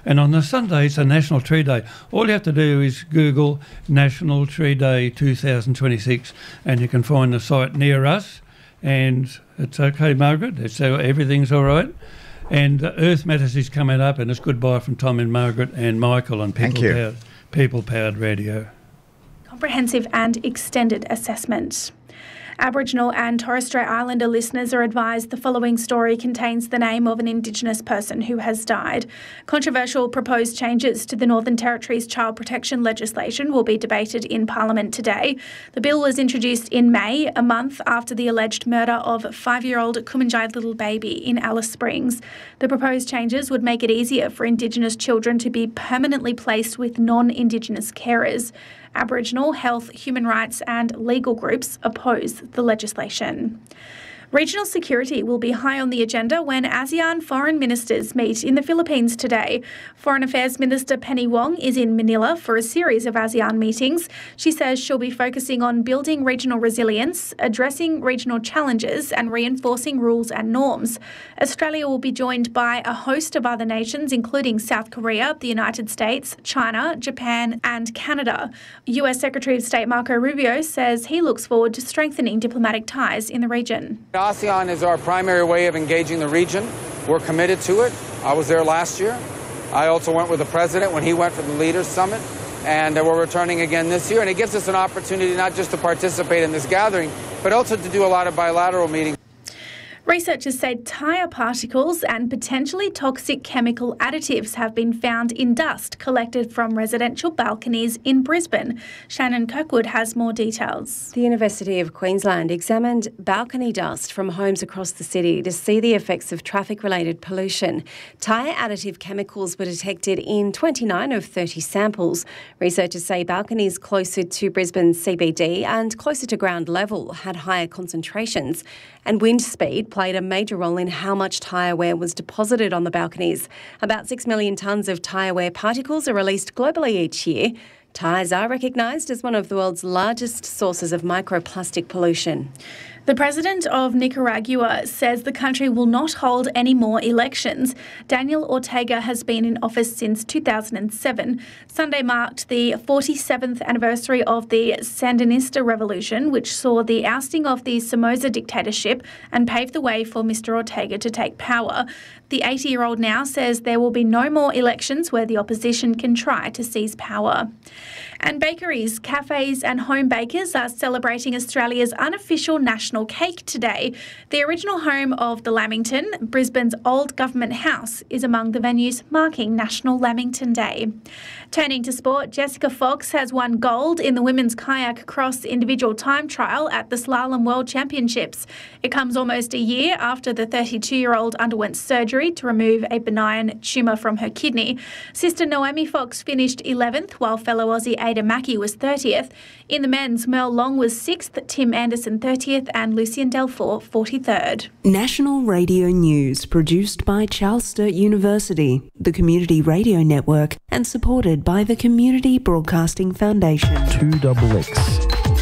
And on the Sunday, it's a National Tree Day. All you have to do is Google National Tree Day 2026 and you can find the site near us. And it's okay, Margaret. Everything's all right. And Earth Matters is coming up, and it's goodbye from Tom and Margaret and Michael on People Powered Radio. Comprehensive and extended assessment. Aboriginal and Torres Strait Islander listeners are advised the following story contains the name of an Indigenous person who has died. Controversial proposed changes to the Northern Territory's child protection legislation will be debated in Parliament today. The bill was introduced in May, a month after the alleged murder of 5-year-old Kumanjai little baby in Alice Springs. The proposed changes would make it easier for Indigenous children to be permanently placed with non-Indigenous carers. Aboriginal, health, human rights and legal groups oppose the legislation. Regional security will be high on the agenda when ASEAN foreign ministers meet in the Philippines today. Foreign Affairs Minister Penny Wong is in Manila for a series of ASEAN meetings. She says she'll be focusing on building regional resilience, addressing regional challenges and reinforcing rules and norms. Australia will be joined by a host of other nations, including South Korea, the United States, China, Japan and Canada. US Secretary of State Marco Rubio says he looks forward to strengthening diplomatic ties in the region. ASEAN is our primary way of engaging the region. We're committed to it. I was there last year. I also went with the president when he went for the Leaders Summit, and we're returning again this year. And it gives us an opportunity not just to participate in this gathering, but also to do a lot of bilateral meetings. Researchers say tyre particles and potentially toxic chemical additives have been found in dust collected from residential balconies in Brisbane. Shannon Kirkwood has more details. The University of Queensland examined balcony dust from homes across the city to see the effects of traffic-related pollution. Tyre additive chemicals were detected in 29 of 30 samples. Researchers say balconies closer to Brisbane's CBD and closer to ground level had higher concentrations, and wind speed played a major role in how much tyre wear was deposited on the balconies. About 6 million tonnes of tyre wear particles are released globally each year. Tyres are recognised as one of the world's largest sources of microplastic pollution. The president of Nicaragua says the country will not hold any more elections. Daniel Ortega has been in office since 2007. Sunday marked the 47th anniversary of the Sandinista revolution, which saw the ousting of the Somoza dictatorship and paved the way for Mr. Ortega to take power. The 80-year-old now says there will be no more elections where the opposition can try to seize power. And bakeries, cafes and home bakers are celebrating Australia's unofficial national cake today. The original home of the Lamington, Brisbane's old government house, is among the venues marking National Lamington Day. Turning to sport, Jessica Fox has won gold in the women's kayak cross individual time trial at the Slalom World Championships. It comes almost a year after the 32-year-old underwent surgery to remove a benign tumour from her kidney. Sister Naomi Fox finished 11th, while fellow Aussie Ada Mackey was 30th. In the men's, Merle Long was 6th, Tim Anderson 30th and Lucien Delfour 43rd. National Radio News, produced by Charles Sturt University, the Community Radio Network, and supported by the Community Broadcasting Foundation. 2XX.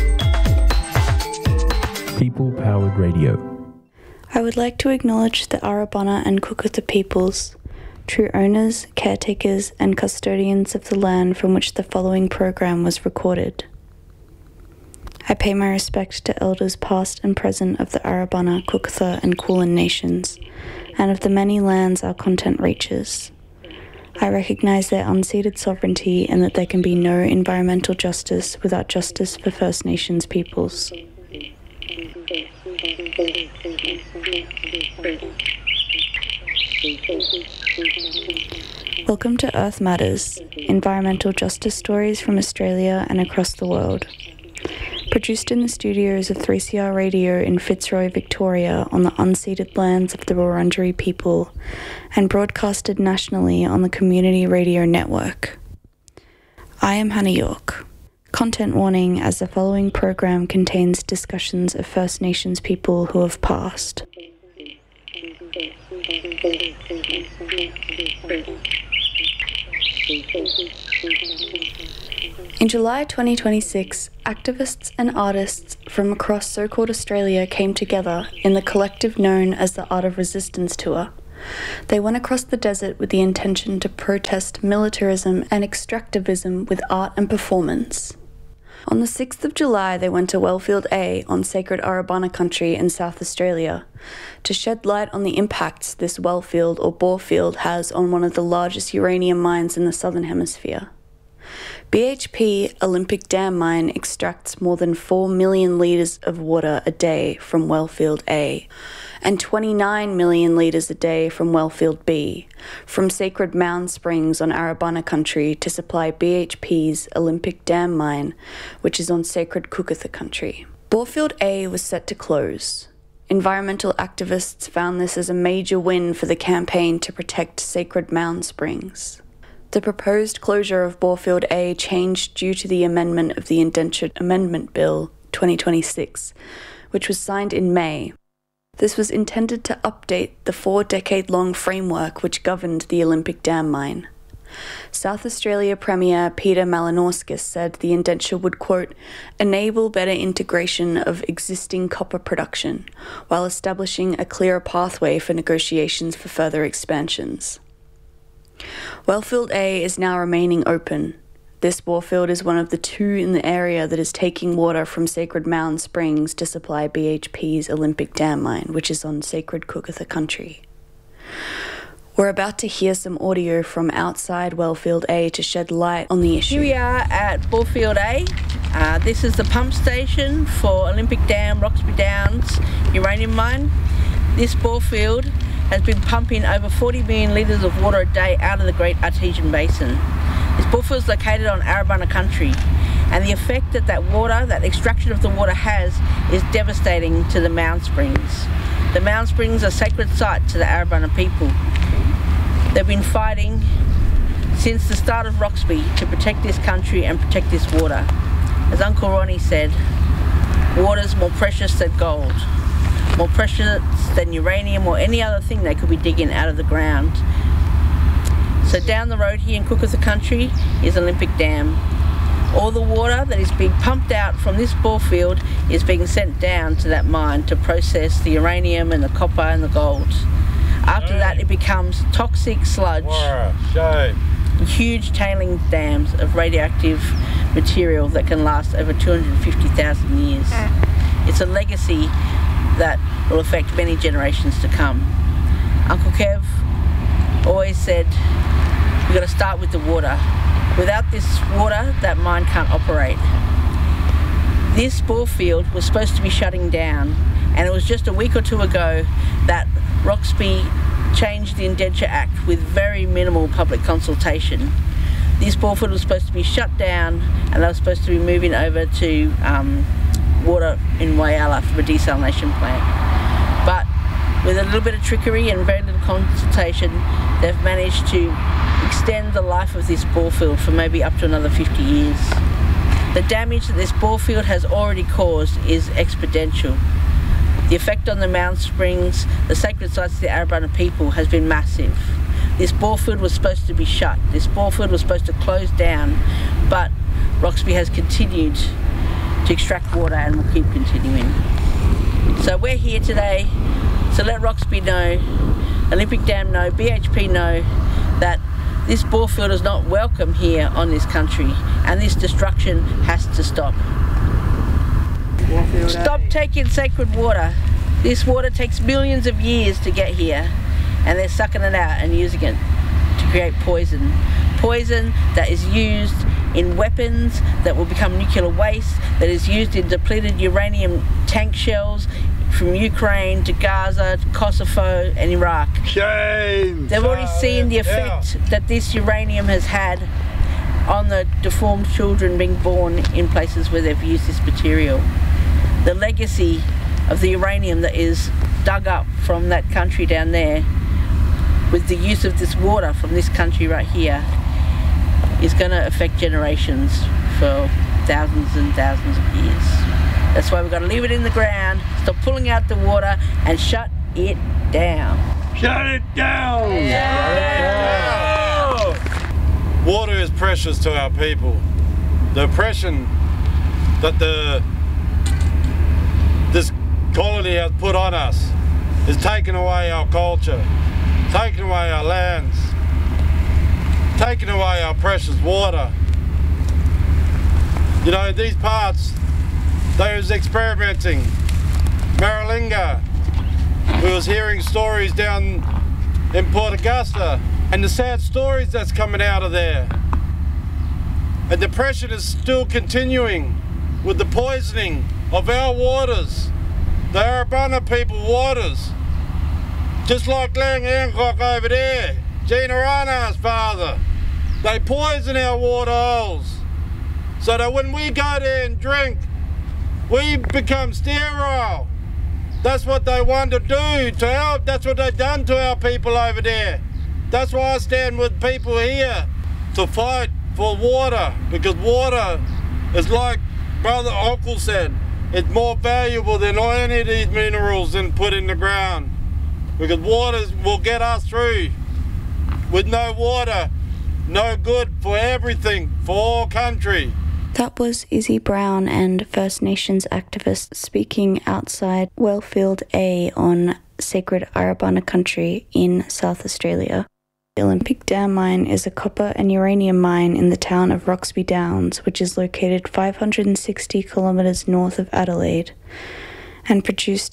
People Powered Radio. I would like to acknowledge the Arabana and Kukutha peoples, true owners, caretakers and custodians of the land from which the following program was recorded. I pay my respect to elders past and present of the Arabana, Kukutha and Kulin nations, and of the many lands our content reaches. I recognise their unceded sovereignty and that there can be no environmental justice without justice for First Nations peoples. Welcome to Earth Matters, environmental justice stories from Australia and across the world. Produced in the studios of 3CR Radio in Fitzroy, Victoria, on the unceded lands of the Wurundjeri people, and broadcasted nationally on the Community Radio Network. I am Hannah York. Content warning, as the following program contains discussions of First Nations people who have passed. In July 2026, activists and artists from across so-called Australia came together in the collective known as the Art of Resistance Tour. They went across the desert with the intention to protest militarism and extractivism with art and performance. On the 6th of July, they went to Wellfield A on sacred Arabana country in South Australia to shed light on the impacts this wellfield or borefield has on one of the largest uranium mines in the Southern Hemisphere. BHP Olympic Dam Mine extracts more than 4 million litres of water a day from Wellfield A and 29 million litres a day from Wellfield B, from sacred Mound Springs on Arabana country to supply BHP's Olympic Dam Mine, which is on sacred Kukatha country. Borefield A was set to close. Environmental activists found this as a major win for the campaign to protect sacred Mound Springs. The proposed closure of Borefield A changed due to the amendment of the Indentured Amendment Bill 2026, which was signed in May. This was intended to update the 4-decade-long framework which governed the Olympic Dam Mine. South Australia Premier Peter Malinauskas said the indenture would, quote, enable better integration of existing copper production, while establishing a clearer pathway for negotiations for further expansions. Wellfield A is now remaining open. This borefield is one of the 2 in the area that is taking water from sacred Mound Springs to supply BHP's Olympic Dam Mine, which is on sacred Kukatha country. We're about to hear some audio from outside Wellfield A to shed light on the issue. Here we are at Borefield A. This is the pump station for Olympic Dam, Roxby Downs uranium mine. This borefield has been pumping over 40 million litres of water a day out of the Great Artesian Basin. This borefield is located on Arabana country, and the effect that water, that extraction of the water has, is devastating to the Mound Springs. The Mound Springs are a sacred site to the Arabana people. They've been fighting since the start of Roxby to protect this country and protect this water. As Uncle Ronnie said, water's more precious than gold, more precious than uranium or any other thing they could be digging out of the ground. So down the road here in Kukatha country is Olympic Dam. All the water that is being pumped out from this borefield is being sent down to that mine to process the uranium and the copper and the gold. After that it becomes toxic sludge, huge tailing dams of radioactive material that can last over 250,000 years. It's a legacy that will affect many generations to come. Uncle Kev always said, we've got to start with the water. Without this water, that mine can't operate. This borefield was supposed to be shutting down, and it was just a week or 2 ago that Roxby changed the Indenture Act with very minimal public consultation. This borefield was supposed to be shut down, and they were supposed to be moving over to water in Whyalla from a desalination plant. But with a little bit of trickery and very little consultation, they've managed to extend the life of this borefield for maybe up to another 50 years. The damage that this borefield has already caused is exponential. The effect on the Mound Springs, the sacred sites of the Arabana people, has been massive. This borefield was supposed to be shut. This borefield was supposed to close down, but Roxby has continued to extract water and will keep continuing. So we're here today to let Roxby know, Olympic Dam know, BHP know that this borefield is not welcome here on this country, and this destruction has to stop. Stop taking sacred water. This water takes millions of years to get here, and they're sucking it out and using it to create poison. Poison that is used in weapons that will become nuclear waste, that is used in depleted uranium tank shells from Ukraine to Gaza to Kosovo and Iraq. Shame! They've already seen the effect that this uranium has had on the deformed children being born in places where they've used this material. The legacy of the uranium that is dug up from that country down there with the use of this water from this country right here is going to affect generations for thousands and thousands of years. That's why we've got to leave it in the ground, stop pulling out the water, and shut it down. Shut it down! Shut it down! Water is precious to our people. The oppression that this colony has put on us has taken away our culture, taking away our lands, taking away our precious water. You know, these parts, they was experimenting. Maralinga, we was hearing stories down in Port Augusta and the sad stories that's coming out of there. And depression is still continuing with the poisoning of our waters, the Arabana people waters. Just like Lang Hancock over there, Gina Rana's father. They poison our water holes so that when we go there and drink, we become sterile. That's what they want to do to our, that's what they've done to our people over there. That's why I stand with people here to fight for water, because water is like Brother Uncle said, it's more valuable than any of these minerals and put in the ground. Because water will get us through. With no water, no good for everything, for all country. That was Izzy Brown and First Nations activists speaking outside Wellfield A on sacred Arabana country in South Australia. The Olympic Dam mine is a copper and uranium mine in the town of Roxby Downs, which is located 560 kilometres north of Adelaide, and produced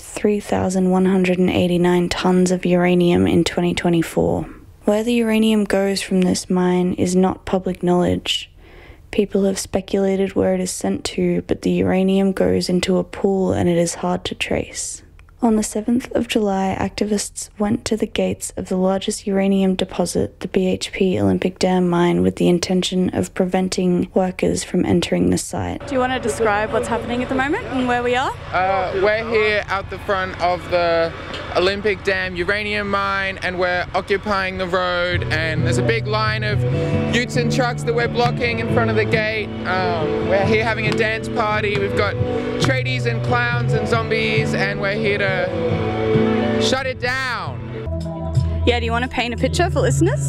3,189 tonnes of uranium in 2024. Where the uranium goes from this mine is not public knowledge. People have speculated where it is sent to, but the uranium goes into a pool and it is hard to trace. On the 7th of July, activists went to the gates of the largest uranium deposit, the BHP Olympic Dam mine, with the intention of preventing workers from entering the site. Do you want to describe what's happening at the moment and where we are? We're here out the front of the Olympic Dam uranium mine, and we're occupying the road, and there's a big line of utes and trucks that we're blocking in front of the gate. We're here having a dance party. We've got tradies and clowns and zombies, and we're here to shut it down. Yeah, do you want to paint a picture for listeners?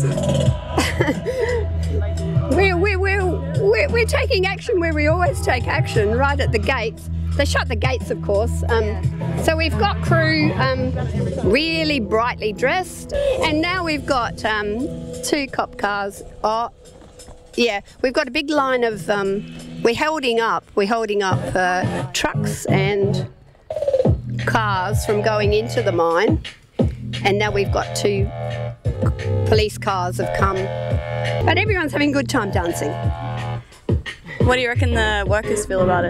We're taking action where we always take action, right at the gates. They shut the gates, of course. So we've got crew really brightly dressed, and now we've got 2 cop cars. Oh, yeah, we've got a big line of. We're holding up trucks and cars from going into the mine, and now we've got 2 police cars have come, but everyone's having a good time dancing. What do you reckon the workers feel about it?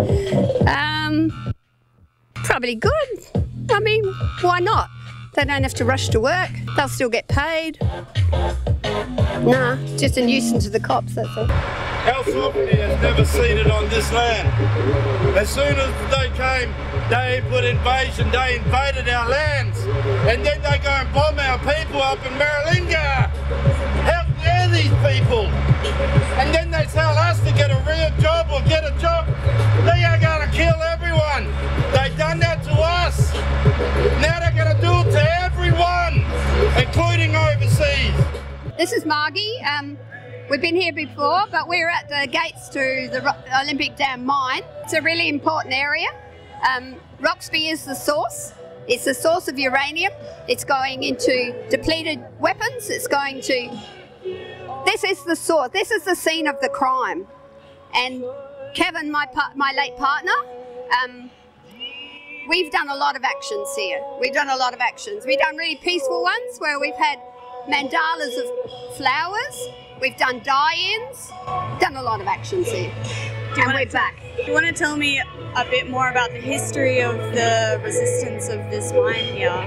Probably good. I mean, why not? They don't have to rush to work. They'll still get paid. Nah, just a nuisance to the cops, that's all. Our sovereignty has never ceded on this land. As soon as they came, they put invasion, they invaded our lands, and then they go and bomb our people up in Maralinga. How dare these people? And then they tell us to get a real job or get a job. They are going to kill everyone. They done that to us. Now they're going to do it to everyone, including overseas. This is Margie. We've been here before, but we're at the gates to the Olympic Dam mine. It's a really important area. Roxby is the source. It's the source of uranium. It's going into depleted weapons. It's going to... This is the source. This is the scene of the crime. And Kevin, my late partner, we've done a lot of actions here. We've done a lot of actions. We've done really peaceful ones where we've had mandalas of flowers. We've done die-ins, done a lot of actions here, and we're back. Do you want to tell me a bit more about the history of the resistance of this mine here?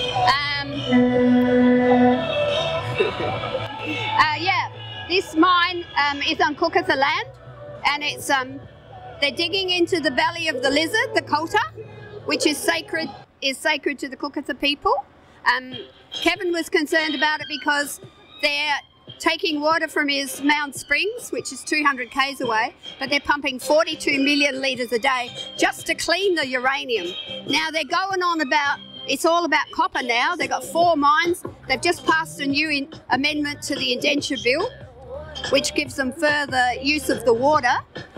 Yeah, this mine is on Cookatha land, and it's they're digging into the belly of the lizard, the Kolta, which is sacred to the Cookatha people. Kevin was concerned about it because they're taking water from his Mound Springs, which is 200 k's away, but they're pumping 42 million litres a day just to clean the uranium. Now they're going on about, it's all about copper now. They've got 4 mines. They've just passed a new amendment to the indenture bill, which gives them further use of the water.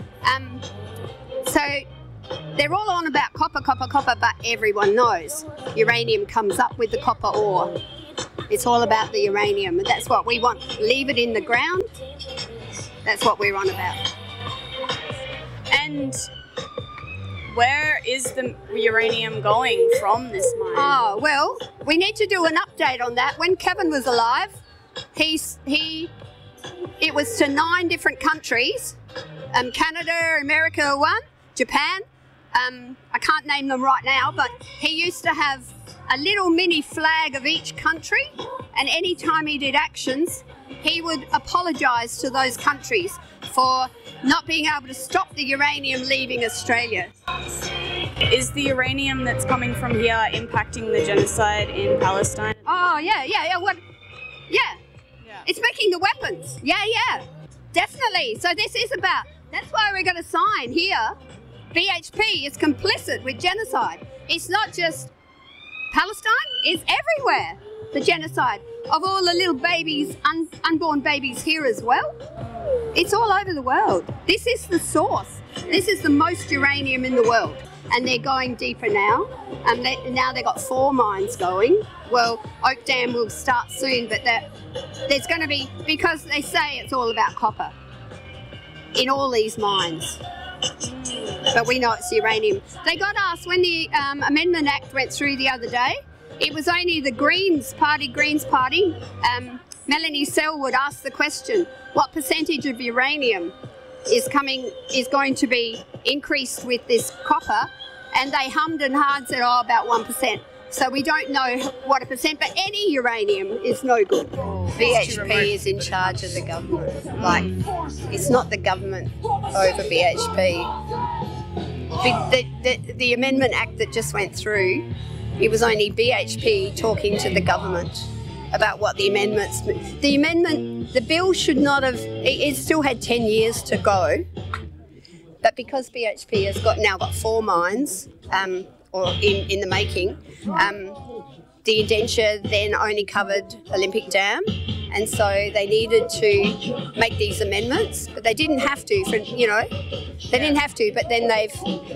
So they're all on about copper, but everyone knows uranium comes up with the copper ore. It's all about the uranium, and that's what we want. Leave it in the ground. That's what we're on about. And where is the uranium going from this mine? Oh, well, we need to do an update on that. When Kevin was alive, it was to 9 different countries. Canada, America, one, Japan. I can't name them right now, but he used to have a little mini flag of each country, and any time he did actions, he would apologise to those countries for not being able to stop the uranium leaving Australia. Is the uranium that's coming from here impacting the genocide in Palestine? Oh, yeah. It's making the weapons. Yeah, definitely. So this is about, that's why we're going to sign here. BHP is complicit with genocide. It's not just Palestine, it's everywhere, the genocide of all the little babies, unborn babies here as well. It's all over the world. This is the source. This is the most uranium in the world. And they're going deeper now. Now they've got 4 mines going. Well, Oak Dam will start soon, but there's going to be, because they say it's all about copper in all these mines. But we know it's uranium. They got asked when the Amendment Act went through the other day, it was only the Greens Party, Melanie Selwood asked the question, what percentage of uranium is going to be increased with this copper? And they hummed and hawed, said, about 1%. So we don't know what a percent, but any uranium is no good. BHP is in charge of the government. Like, it's not the government over BHP. The Amendment Act that just went through, it was only BHP talking to the government about what the amendments... The bill should not have... It still had 10 years to go, but because BHP has now got 4 mines, or in the making, the indenture then only covered Olympic Dam, and so they needed to make these amendments, but they didn't have to, they didn't have to, but then they've...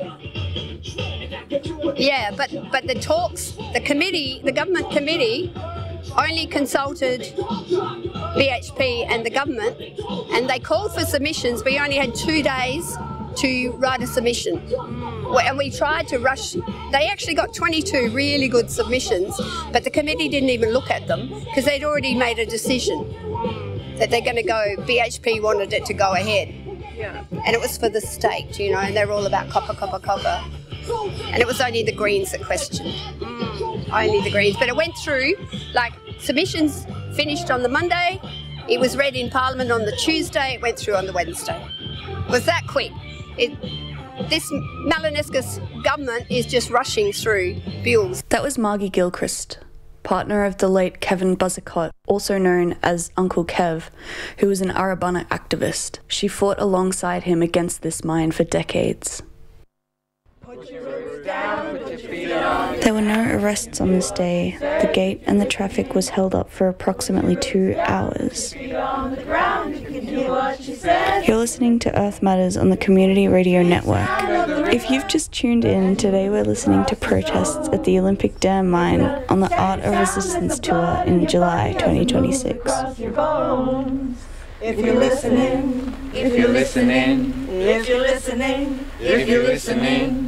Yeah, but the talks, the government committee only consulted BHP and the government, and they called for submissions. We only had 2 days to write a submission, and we tried to rush. They actually got 22 really good submissions, but the committee didn't even look at them because they'd already made a decision that they're going to go. BHP wanted it to go ahead, and it was for the state, and they're all about copper, and it was only the Greens that questioned, only the Greens. But it went through, submissions finished on the Monday, it was read in Parliament on the Tuesday, it went through on the Wednesday. It was that quick. This Malinescus government is just rushing through bills. That was Margie Gilchrist, partner of the late Kevin Buzzacott, also known as Uncle Kev, who was an Arabana activist. She fought alongside him against this mine for decades. There were no arrests on this day. The gate and the traffic was held up for approximately 2 hours. You're listening to Earth Matters on the Community Radio Network. If you've just tuned in, today we're listening to protests at the Olympic Dam mine on the Art of Resistance tour in July 2026. If you're listening, if you're listening, if you're listening, if you're listening.